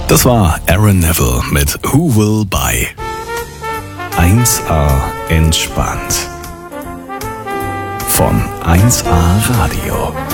Das war Aaron Neville mit Who Will Buy. 1A entspannt. Von 1A Radio.